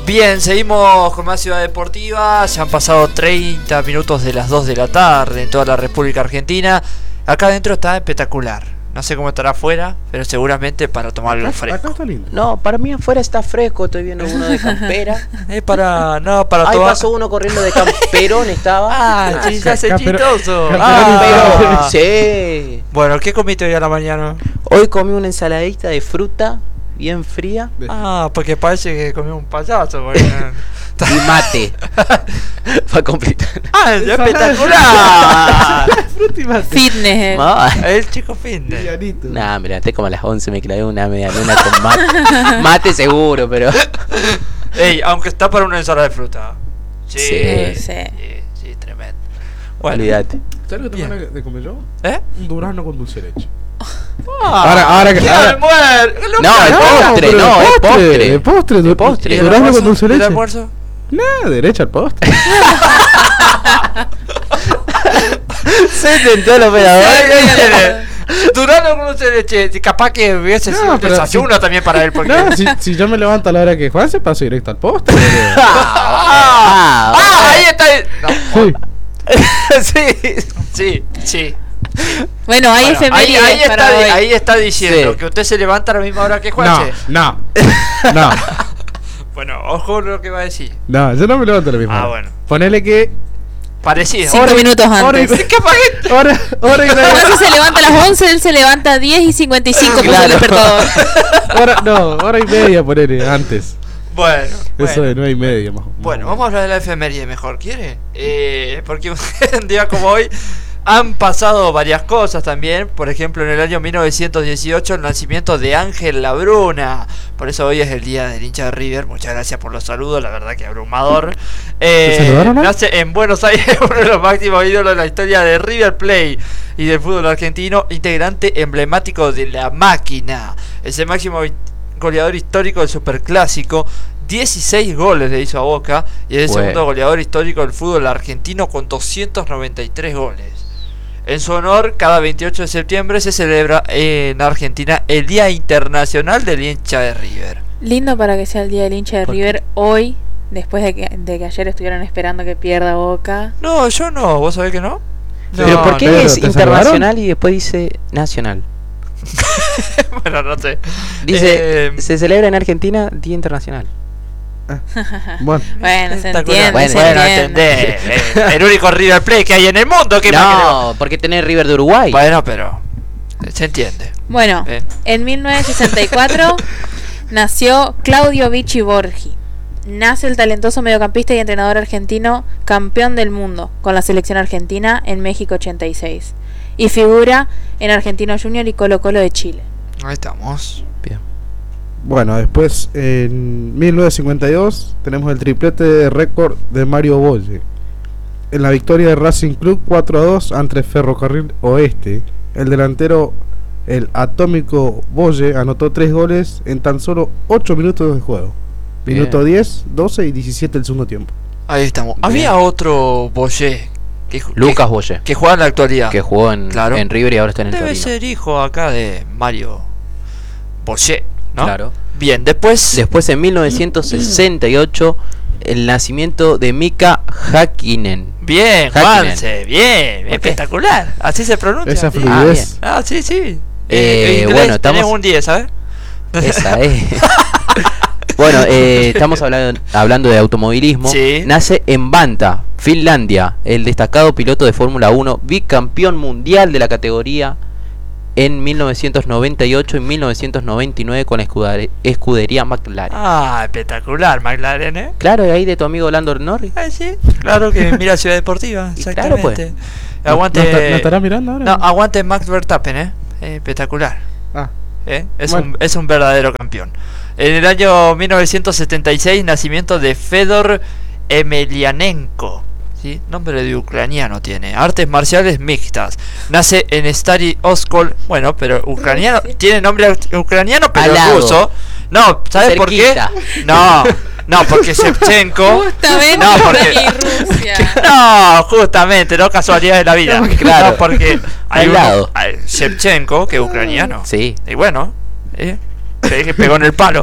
Bien, seguimos con más Ciudad Deportiva. Se han pasado 30 minutos de las 2 de la tarde en toda la República Argentina. Acá adentro está espectacular. No sé cómo estará afuera, pero seguramente para tomarlo fresco. Acá está lindo. No, para mí afuera está fresco. Estoy viendo uno de campera. Para Ahí tomar. pasó uno corriendo de camperón, estaba. Sí, se hace Campero- chistoso. Camperón, sí. Bueno, ¿qué comiste hoy a la mañana? Hoy comí una ensaladita de fruta bien fría Porque parece que comí un payaso. y mate. Para completar. ¡Es espectacular! Fitness. El chico fitness. Nah, me levanté como a las 11, me clavé una media luna con mate. Mate seguro, pero. Ey, aunque está para una ensalada de fruta. Sí, tremendo. Bueno, Olvídate. ¿Sabes lo que tengo ganas de comer yo? ¿eh? Un durazno con dulce de leche. Ahora me muero. No, el postre, pero no, el postre. El postre, El postre. ¿Y el durazno almuerzo? con dulce de ¿El leche. almuerzo? Nada, derecha al postre. Se tentó el operador. Durano con dulce de leche. Capaz que hubiese No, sido un pero desayuno también para él. Porque... No, si yo me levanto a la hora que Juan se paso directo al postre. ahí está. Sí. Sí. Bueno, hay efemérides para hoy. ahí está diciendo Sí. que usted se levanta a la misma hora que Juanse. No. Bueno, ojo lo que va a decir. No, yo no me levanto a la misma hora. Bueno. Ponele que. Parecido. 5 minutos hora y- antes. Hora y media. Juanse se levanta a las 11, él se levanta a 10 y 55 puso el Claro. despertador. Hora y media, ponele, antes. Bueno. Eso de 9:30 más. Bueno, vamos a hablar de la efeméride mejor, ¿quiere? Porque un día como hoy han pasado varias cosas también. Por ejemplo, en el año 1918 el nacimiento de Ángel Labruna. Por eso hoy es el día del hincha de River. Muchas gracias por los saludos, la verdad que abrumador. ¿Te saludaron, no? Nace en Buenos Aires, uno de los máximos ídolos de la historia de River Plate y del fútbol argentino, integrante emblemático de la máquina. Es el máximo goleador histórico del Superclásico. 16 goles le hizo a Boca y es el segundo goleador histórico del fútbol argentino con 293 goles. En su honor, cada 28 de septiembre se celebra en Argentina el Día Internacional del Hincha de River. Lindo para que sea el día del hincha de River hoy, después de que ayer estuvieron esperando que pierda Boca. No, yo no, ¿vos sabés que no? Pero ¿por qué no, es ¿te internacional saludaron? y después dice nacional? Bueno, no sé. Dice, se celebra en Argentina Día Internacional. Bueno, Bueno, se Espectacular. entiende, Bueno, se Bueno, entiende. entendés. El único River Plate que hay en el mundo. ¿Qué más queremos? No, porque tenés River de Uruguay. Bueno, pero se entiende. Bueno, en 1964 nació Claudio Vichy Borghi. Nace el talentoso mediocampista y entrenador argentino, campeón del mundo con la selección argentina en México 86. Y figura en Argentino Junior y Colo Colo de Chile. Ahí estamos. Bien. bueno, después en 1952 tenemos el triplete de récord de Mario Bolle. En la victoria de Racing Club 4-2 ante Ferrocarril Oeste, el delantero, el atómico Bolle, anotó 3 goles en tan solo 8 minutos de juego. Minuto 10, 12 y 17 del segundo tiempo. Ahí estamos. Había otro Boyé Lucas Boye, que juega en la actualidad. que jugó en River y ahora está en el Debe Torino. ser hijo acá de Mario Boyé, ¿no? Claro. Bien, después Después en 1968 el nacimiento de Mika Häkkinen. Bien, Häkkinen. Juanse, bien, qué? espectacular. Así se pronuncia. Esa sí. fluidez. Sí, sí. Bueno, Tenés estamos- un 10, ¿sabes? Esa es. Bueno, estamos hablando de automovilismo. Sí. Nace en Vantaa, Finlandia, el destacado piloto de Fórmula 1, bicampeón mundial de la categoría en 1998 y 1999 con la escudería McLaren. Espectacular, McLaren, ¿eh? Claro, y ahí de tu amigo Lando Norris. Sí, claro que mira Ciudad Deportiva, Y claro, exactamente. pues. Aguante. ¿No estará mirando ahora? No, aguante Max Verstappen, espectacular. Bueno. Es un verdadero campeón. En el año 1976, nacimiento de Fedor Emelianenko. ¿Sí? Nombre de ucraniano tiene. Artes marciales mixtas. Nace en Stary Oskol. Bueno, pero ucraniano. Tiene nombre ucraniano, pero Al lado. ruso. No, ¿sabes por qué? Cerquita. No, porque Shevchenko. Justamente No, por porque- ahí Rusia. No, justamente, no casualidad de la vida. Claro. No, porque hay Al lado. Shevchenko, que es ucraniano. Sí. Y bueno, que pegó en el palo.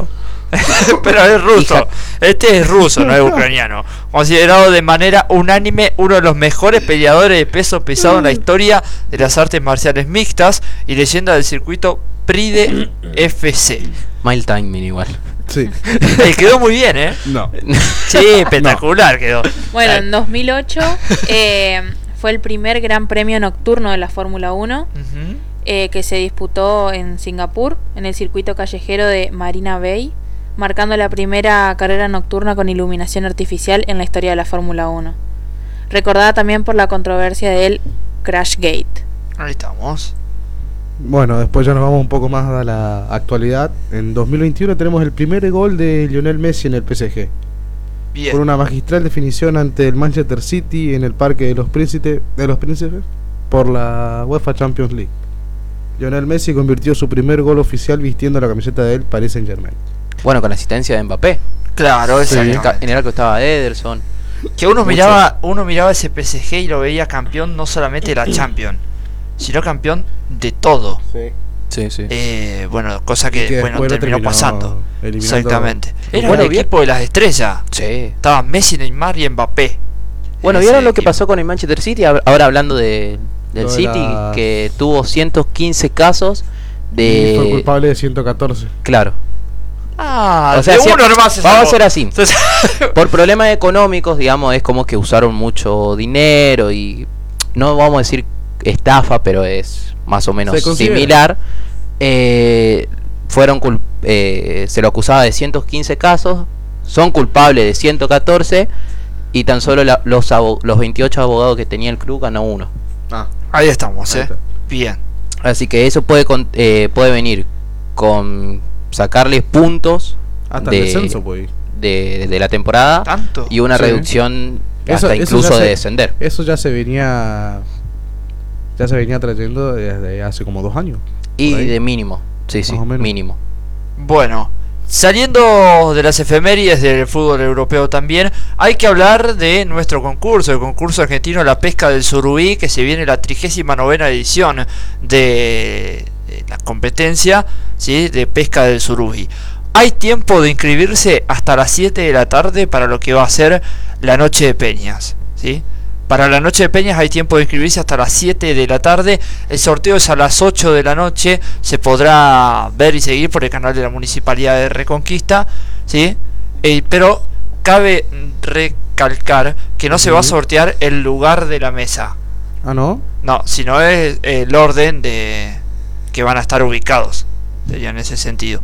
Pero es ruso. Hija. Este es ruso, no es ucraniano. Considerado de manera unánime uno de los mejores peleadores de peso pesado en la historia de las artes marciales mixtas y leyenda del circuito Pride FC. Mile timing igual. Sí. Quedó muy bien, ¿eh? No. Sí, espectacular quedó. Bueno, en 2008 fue el primer gran premio nocturno de la Fórmula 1 Ujú. que se disputó en Singapur, en el circuito callejero de Marina Bay, marcando la primera carrera nocturna con iluminación artificial en la historia de la Fórmula 1. Recordada también por la controversia del Crashgate. Ahí estamos. Bueno, después ya nos vamos un poco más a la actualidad. En 2021 tenemos el primer gol de Lionel Messi en el PSG. Bien. Por una magistral definición ante el Manchester City en el Parque de los Príncipes, por la UEFA Champions League. Lionel Messi convirtió su primer gol oficial vistiendo la camiseta del Paris Saint-Germain. Bueno, con la asistencia de Mbappé. Claro, Sí. exactamente. En el arco estaba Ederson. Que uno miraba ese PSG y lo veía campeón no solamente de la Champions, sino campeón de todo. Sí, sí. Bueno, cosa Y que que bueno, después lo terminó terminó pasando. eliminando. Exactamente. Era Bueno, el bien. equipo de las estrellas. Sí. Estaban Messi, Neymar y Mbappé. Bueno, En ¿vieron ese lo que equipo. pasó con el Manchester City? Ahora hablando del Lo de City, las- que tuvo 115 casos Y fue de... culpable de 114. Claro. Ah, O sea, de si- uno nomás se vamos a salvó. hacer así. Entonces, Por problemas económicos, digamos, es como que usaron mucho dinero y no vamos a decir estafa, pero es más o menos Se considera. similar. Se lo acusaba de 115 casos, son culpables de 114 y tan solo los 28 abogados que tenía el club ganó uno. Ah, ahí estamos, ahí está. Bien. Así que eso puede venir con sacarles puntos Hasta de- el descenso, pues. de la temporada ¿Tanto? y una Sí. reducción Eso- hasta eso incluso ya de se- descender. Eso ya se venía trayendo desde hace como 2 años. Y por ahí. de mínimo, sí, sí, Más o menos. mínimo. Bueno, saliendo de las efemérides del fútbol europeo también, hay que hablar de nuestro concurso, el concurso argentino La Pesca del Surubí, que se viene la 39ª edición de la competencia, ¿sí?, de pesca del surubí. Hay tiempo de inscribirse hasta las 7 de la tarde para lo que va a ser la Noche de Peñas, ¿sí? Para la Noche de Peñas hay tiempo de inscribirse hasta las 7 de la tarde. El sorteo es a las 8 de la noche. Se podrá ver y seguir por el canal de la Municipalidad de Reconquista, ¿sí? Pero cabe recalcar que no se va a sortear el lugar de la mesa. Ah, ¿no? No, sino es el orden de que van a estar ubicados. Sería en ese sentido.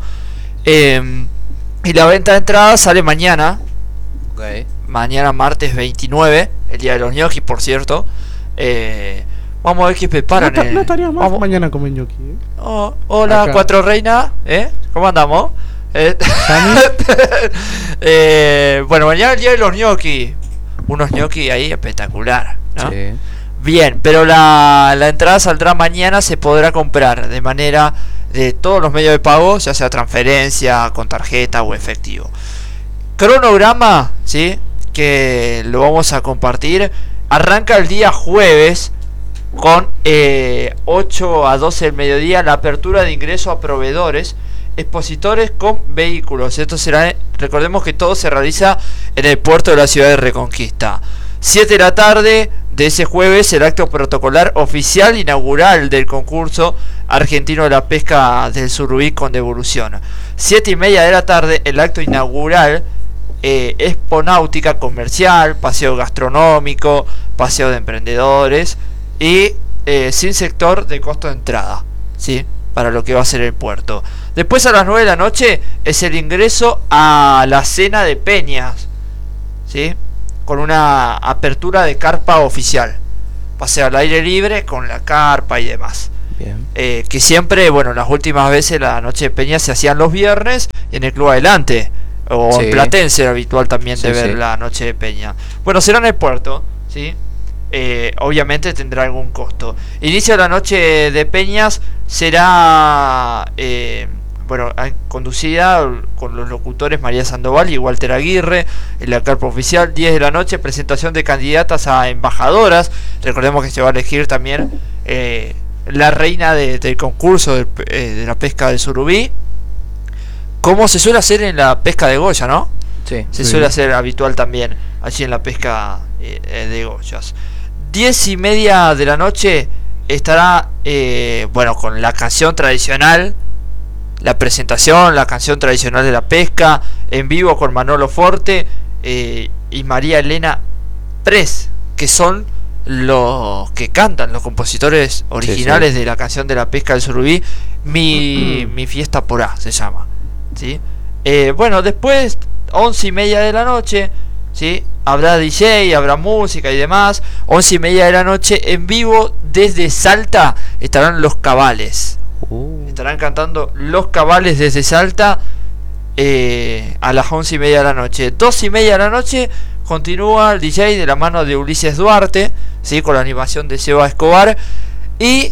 Y la venta de entradas sale mañana. Mañana martes 29, el día de los ñoquis, por cierto. Vamos a ver qué preparan. No estaría mal Vamos- mañana con ñoqui, Oh, hola, Acá. Cuatro Reina. ¿Cómo andamos? Bueno, mañana el día de los ñoquis. Unos ñoquis ahí espectacular, ¿no? Sí. Bien, pero la entrada saldrá mañana, se podrá comprar de manera de todos los medios de pago, ya sea transferencia, con tarjeta o efectivo. Cronograma, ¿sí?, que lo vamos a compartir. Arranca el día jueves con 8 a 12 del mediodía la apertura de ingreso a proveedores, expositores con vehículos. Esto será, recordemos que todo se realiza en el puerto de la ciudad de Reconquista. 7 de la tarde de ese jueves el acto protocolar oficial inaugural del concurso argentino de la pesca del surubí con devolución. 7:30 de la tarde el acto inaugural, exponáutica comercial, paseo gastronómico, paseo de emprendedores y sin sector de costo de entrada, ¿sí?, para lo que va a ser el puerto. Después a las 9 de la noche es el ingreso a la cena de peñas, ¿sí?, con una apertura de carpa oficial. Paseo al aire libre con la carpa y demás. Bien. Que siempre, bueno, las últimas veces la noche de peñas se hacían los viernes y en el Club Adelante. O Sí. en Platense era habitual también de Sí, ver sí. la noche de peña. Bueno, será en el puerto, ¿sí? Obviamente tendrá algún costo. Inicio de la noche de peñas será conducida con los locutores María Sandoval y Walter Aguirre en la carpa oficial. 10 de la noche, presentación de candidatas a embajadoras. Recordemos que se va a elegir también la reina del concurso de la pesca del surubí, como se suele hacer en la pesca de Goya, ¿no? Sí. Se Sí. suele hacer habitual también allí en la pesca de Goyas. 10:30 de la noche estará, bueno, con la canción tradicional, la presentación, la canción tradicional de la pesca, en vivo con Manolo Forte y María Elena Pres, que son los que cantan, los compositores originales de la canción de la pesca del surubí. Mi fiesta por A se llama, ¿sí? Bueno, después 11:30 de la noche, ¿sí? Habrá DJ, habrá música y demás. 11:30 de la noche en vivo desde Salta estarán Los Cabales. Estarán cantando Los Cabales desde Salta a las 11:30 de la noche. 12:30 de la noche continúa el DJ de la mano de Ulises Duarte, ¿sí? Con la animación de Seba Escobar. Y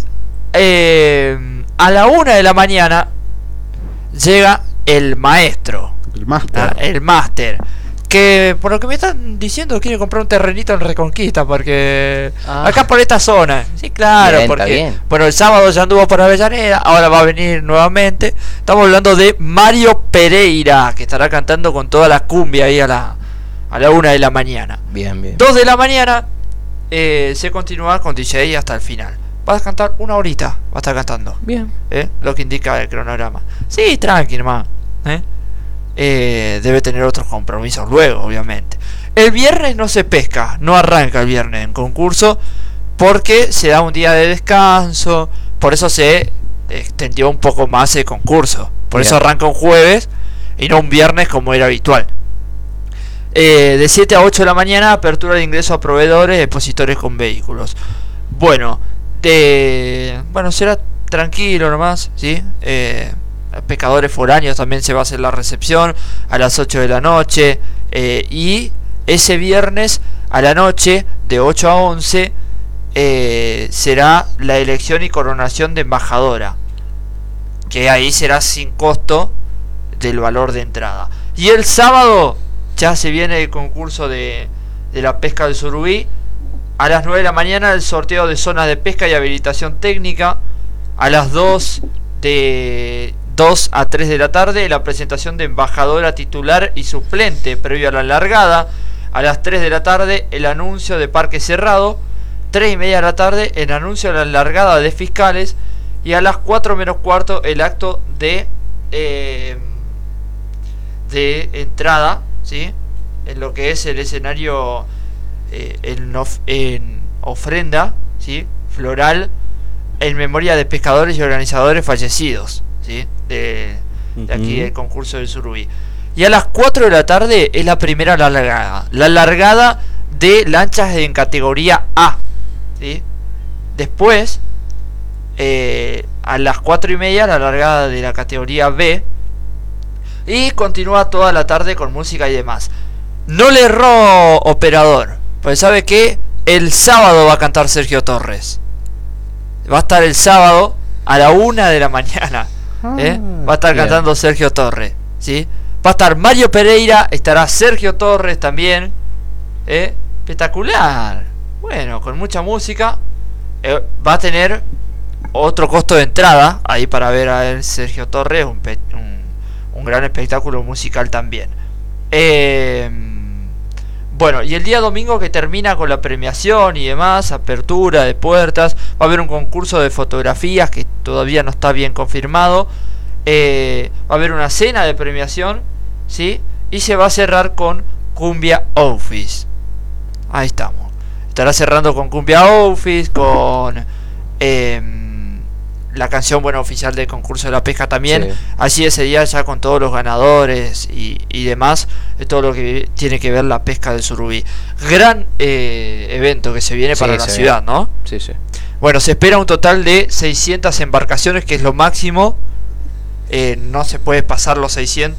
a la 1 de la mañana llega el maestro, El máster. el máster, que por lo que me están diciendo quiere comprar un terrenito en Reconquista, porque acá por esta zona. Sí, claro, Bien, porque está bien. bueno, el sábado ya anduvo por Avellaneda, ahora va a venir nuevamente. Estamos hablando de Mario Pereira, que estará cantando con toda la cumbia ahí a la 1 de la mañana. Bien, bien. 2 de la mañana se continúa con DJ hasta el final. Vas a cantar una horita, va a estar cantando, Bien. lo que indica el cronograma. Sí, tranqui nomás, debe tener otros compromisos luego, obviamente. El viernes no se pesca, no arranca el viernes en concurso, porque se da un día de descanso. Por eso se extendió un poco más el concurso. Por Bien. eso arranca un jueves y no un viernes como era habitual. De 7 a 8 de la mañana, apertura de ingreso a proveedores, expositores con vehículos. Bueno, será tranquilo nomás, ¿sí? Pescadores foráneos también se va a hacer la recepción a las 8 de la noche. Y ese viernes a la noche, de 8 a 11, será la elección y coronación de embajadora, que ahí será sin costo del valor de entrada. Y el sábado ya se viene el concurso de la pesca del surubí. A las 9 de la mañana el sorteo de zonas de pesca y habilitación técnica. A las 2 a 3 de la tarde la presentación de embajadora titular y suplente previo a la largada. A las 3 de la tarde el anuncio de parque cerrado. 3:30 de la tarde el anuncio de la largada de fiscales. Y a las 4 menos cuarto el acto de entrada, ¿sí? En lo que es el escenario en ofrenda, ¿sí? Floral en memoria de pescadores y organizadores fallecidos, ¿sí? De aquí del concurso del surubí. Y a las 4 de la tarde es la primera largada, la largada de lanchas en categoría A, ¿sí? Después a las 4:30 la largada de la categoría B. Y continúa toda la tarde con música y demás. No le erró operador, pues sabe que el sábado va a cantar Sergio Torres. Va a estar el sábado a la 1 de la mañana. Va a estar bien. cantando Sergio Torres, ¿sí? Va a estar Mario Pereira, estará Sergio Torres también. Espectacular. Bueno, con mucha música. Va a tener otro costo de entrada ahí para ver a él, Sergio Torres, un gran espectáculo musical también. Bueno, y el día domingo, que termina con la premiación y demás, apertura de puertas, va a haber un concurso de fotografías que todavía no está bien confirmado. Va a haber una cena de premiación, ¿sí? Y se va a cerrar con Cumbia Office. Ahí estamos. Estará cerrando con Cumbia Office, con la canción oficial del concurso de la pesca también. Sí. Así ese día ya con todos los ganadores y demás, de todo lo que tiene que ver la pesca del surubí. Gran evento que se viene para la ciudad, ¿no? Sí, sí. Bueno, se espera un total de 600 embarcaciones, que es lo máximo. No se puede pasar los 600.